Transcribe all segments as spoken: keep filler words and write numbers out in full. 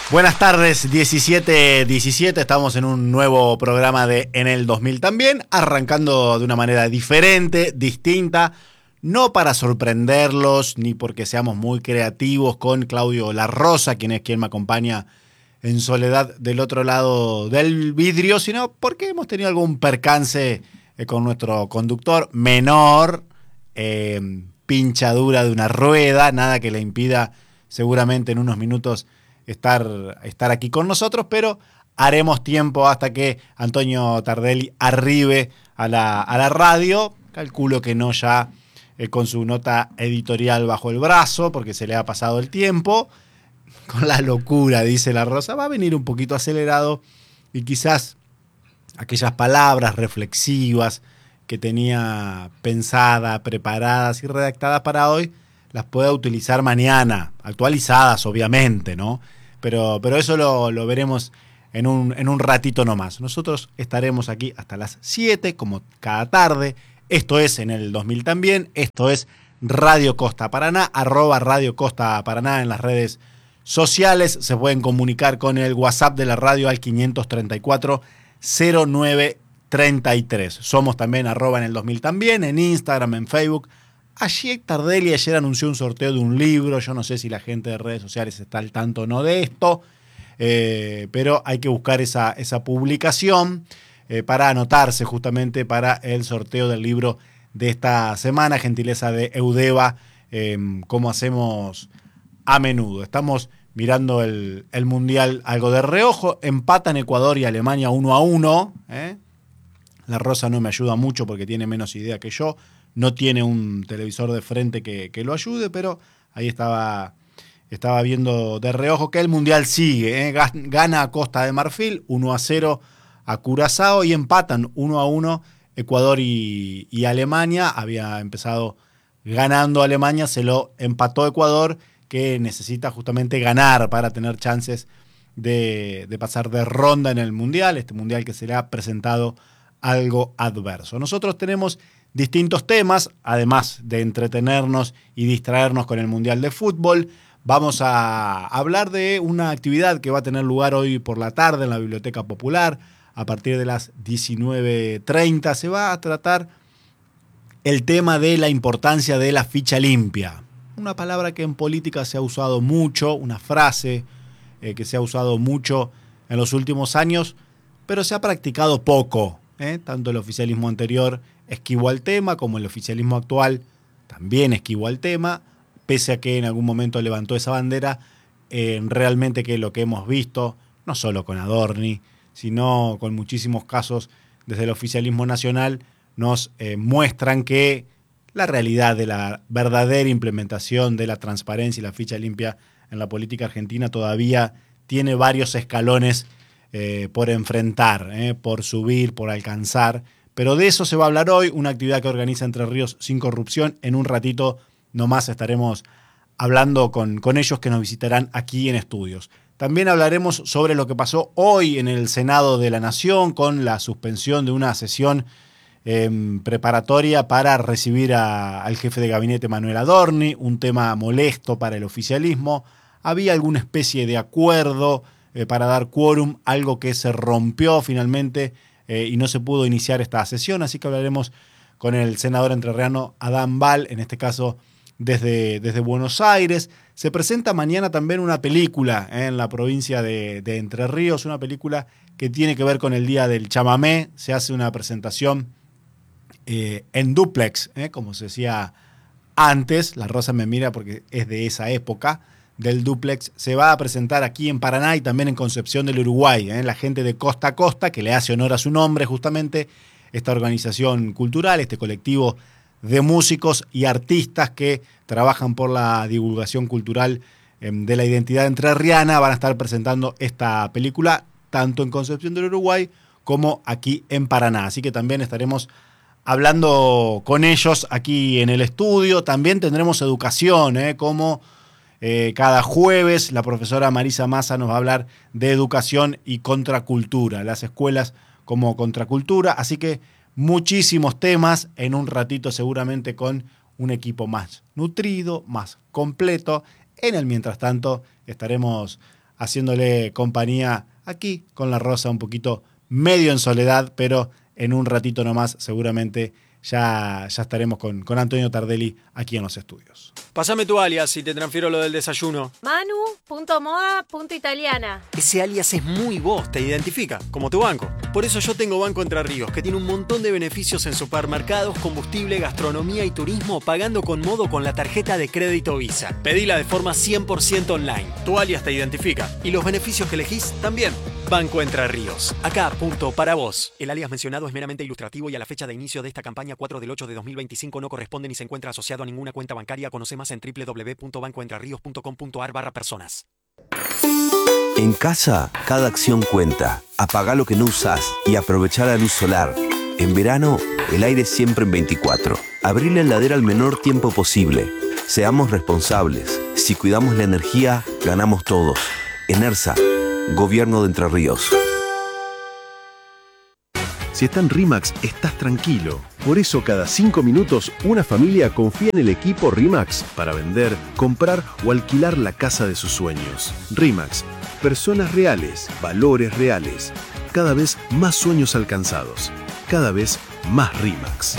Buenas tardes, diecisiete diecisiete, estamos en un nuevo programa de En el dos mil también, arrancando de una manera diferente, distinta, no para sorprenderlos, ni porque seamos muy creativos con Claudio La Rosa, quien es quien me acompaña en soledad del otro lado del vidrio, sino porque hemos tenido algún percance eh, con nuestro conductor menor, eh, pinchadura de una rueda, nada que le impida seguramente en unos minutos Estar, estar aquí con nosotros, pero haremos tiempo hasta que Antonio Tardelli arribe a la, a la radio. Calculo que no ya eh, con su nota editorial bajo el brazo, porque se le ha pasado el tiempo. Con la locura, dice La Rosa, va a venir un poquito acelerado y quizás aquellas palabras reflexivas que tenía pensadas, preparadas y redactadas para hoy, las pueda utilizar mañana, actualizadas obviamente, ¿no? Pero, pero eso lo, lo veremos en un, en un ratito nomás. Nosotros estaremos aquí hasta las siete, como cada tarde. Esto es En el dos mil también. Esto es Radio Costa Paraná, arroba Radio Costa Paraná en las redes sociales. Se pueden comunicar con el WhatsApp de la radio al quinientos treinta y cuatro cero nueve treinta y tres. Somos también arroba En el dos mil también, en Instagram, en Facebook. Allí Tardelli ayer anunció un sorteo de un libro. Yo no sé si la gente de redes sociales está al tanto o no de esto, eh, pero hay que buscar esa, esa publicación eh, para anotarse justamente para el sorteo del libro de esta semana, gentileza de Eudeva, eh, como hacemos a menudo. Estamos mirando el, el Mundial algo de reojo. Empatan Ecuador y Alemania uno a uno. ¿eh? La Rosa no me ayuda mucho porque tiene menos idea que yo. No tiene un televisor de frente que, que lo ayude, pero ahí estaba, estaba viendo de reojo que el Mundial sigue. ¿eh? Gana a Costa de Marfil uno a cero a Curazao y empatan uno a uno Ecuador y, y Alemania. Había empezado ganando Alemania, se lo empató Ecuador, que necesita justamente ganar para tener chances de, de pasar de ronda en el Mundial, este Mundial que se le ha presentado algo adverso. Nosotros tenemos distintos temas, además de entretenernos y distraernos con el Mundial de Fútbol. Vamos a hablar de una actividad que va a tener lugar hoy por la tarde en la Biblioteca Popular. A partir de las diecinueve treinta se va a tratar el tema de la importancia de la ficha limpia. Una palabra que en política se ha usado mucho, una frase eh, que se ha usado mucho en los últimos años, pero se ha practicado poco. ¿eh? Tanto el oficialismo anterior esquivó al tema, como el oficialismo actual también esquivó al tema, pese a que en algún momento levantó esa bandera. Eh, realmente que lo que hemos visto, no solo con Adorni, sino con muchísimos casos desde el oficialismo nacional, nos eh, muestran que la realidad de la verdadera implementación de la transparencia y la ficha limpia en la política argentina todavía tiene varios escalones eh, por enfrentar, eh, por subir, por alcanzar. Pero de eso se va a hablar hoy, una actividad que organiza Entre Ríos Sin Corrupción. En un ratito nomás estaremos hablando con, con ellos, que nos visitarán aquí en estudios. También hablaremos sobre lo que pasó hoy en el Senado de la Nación con la suspensión de una sesión eh, preparatoria para recibir a, al jefe de gabinete Manuel Adorni, un tema molesto para el oficialismo. Había alguna especie de acuerdo eh, para dar quórum, algo que se rompió finalmente Eh, y no se pudo iniciar esta sesión, así que hablaremos con el senador entrerriano Adán Bal, en este caso desde, desde Buenos Aires. Se presenta mañana también una película eh, en la provincia de, de Entre Ríos, una película que tiene que ver con el Día del Chamamé. Se hace una presentación eh, en dúplex, eh, como se decía antes. La Rosa me mira porque es de esa época. Del dúplex se va a presentar aquí en Paraná y también en Concepción del Uruguay, ¿eh? La gente de Costa a Costa, que le hace honor a su nombre justamente, esta organización cultural, este colectivo de músicos y artistas que trabajan por la divulgación cultural eh, de la identidad entrerriana, van a estar presentando esta película tanto en Concepción del Uruguay como aquí en Paraná. Así que también estaremos hablando con ellos aquí en el estudio. También tendremos educación, ¿eh? como Eh, cada jueves la profesora Marisa Massa nos va a hablar de educación y contracultura, las escuelas como contracultura, así que muchísimos temas en un ratito seguramente con un equipo más nutrido, más completo. En el mientras tanto estaremos haciéndole compañía aquí con la Rosa, un poquito medio en soledad, pero en un ratito nomás seguramente ya, ya estaremos con, con Antonio Tardelli aquí en los estudios. Pásame tu alias y te transfiero lo del desayuno. Manu punto moda punto italiana. Ese alias es muy vos, te identifica, como tu banco. Por eso yo tengo Banco Entre Ríos, que tiene un montón de beneficios en supermercados, combustible, gastronomía y turismo, pagando con modo con la tarjeta de crédito Visa. Pedila de forma cien por ciento online. Tu alias te identifica. Y los beneficios que elegís también. Banco Entre Ríos. Acá, punto para vos. El alias mencionado es meramente ilustrativo y a la fecha de inicio de esta campaña cuatro del ocho de dos mil veinticinco no corresponde ni se encuentra asociado a ninguna cuenta bancaria. Conoce más en doble u doble u doble u punto banco entre ríos punto com punto a r barra personas. En casa, cada acción cuenta. Apagá lo que no usás y aprovechá la luz solar. En verano, el aire siempre en veinticuatro. Abrí la heladera al menor tiempo posible. Seamos responsables. Si cuidamos la energía, ganamos todos. ENERSA, Gobierno de Entre Ríos. Si está en RIMAX, estás tranquilo. Por eso cada cinco minutos una familia confía en el equipo RIMAX para vender, comprar o alquilar la casa de sus sueños. RIMAX, personas reales, valores reales. Cada vez más sueños alcanzados. Cada vez más RIMAX.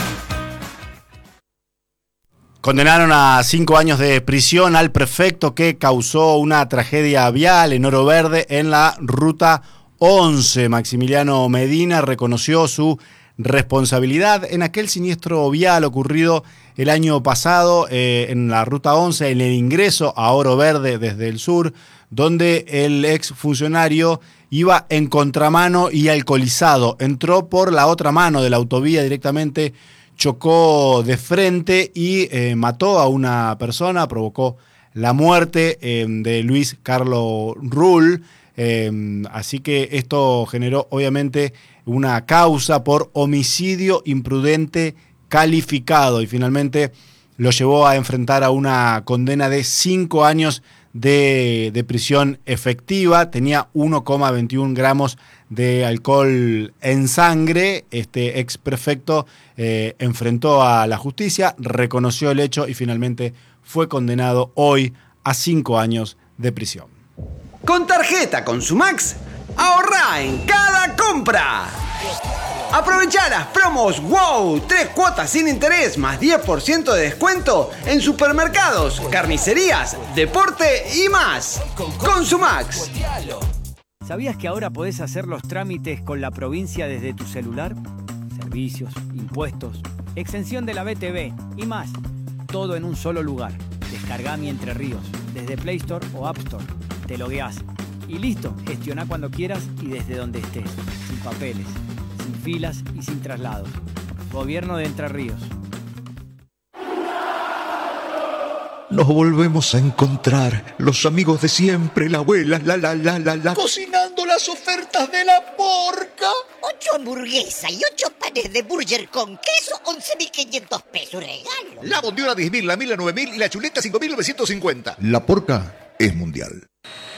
Condenaron a cinco años de prisión al prefecto que causó una tragedia vial en Oro Verde en la ruta once. Maximiliano Medina reconoció su responsabilidad en aquel siniestro vial ocurrido el año pasado eh, en la ruta once, en el ingreso a Oro Verde desde el sur, donde el exfuncionario iba en contramano y alcoholizado. Entró por la otra mano de la autovía directamente, chocó de frente y eh, mató a una persona, provocó la muerte eh, de Luis Carlos Rull. Eh, así que esto generó obviamente una causa por homicidio imprudente calificado y finalmente lo llevó a enfrentar a una condena de cinco años de, de prisión efectiva. Tenía uno coma veintiún gramos de alcohol en sangre. Este ex prefecto eh, enfrentó a la justicia, reconoció el hecho y finalmente fue condenado hoy a cinco años de prisión. Con tarjeta Consumax, ahorrá en cada compra. Aprovechá las promos WOW, tres cuotas sin interés más diez por ciento de descuento en supermercados, carnicerías, deporte y más. Consumax. ¿Sabías que ahora podés hacer los trámites con la provincia desde tu celular? Servicios, impuestos, exención de la B T V y más. Todo en un solo lugar. Descargá Mi Entre Ríos desde Play Store o App Store. Te logueás y listo, gestioná cuando quieras y desde donde estés, sin papeles, sin filas y sin traslados. Gobierno de Entre Ríos. Nos volvemos a encontrar, los amigos de siempre, la abuela, la la la la la, cocinando las ofertas de la Porca. Ocho hamburguesas y ocho panes de burger con queso, once mil quinientos pesos, regalo. La bondiola diez mil, la mil a nueve mil y la chuleta cinco mil novecientos cincuenta. La Porca es mundial.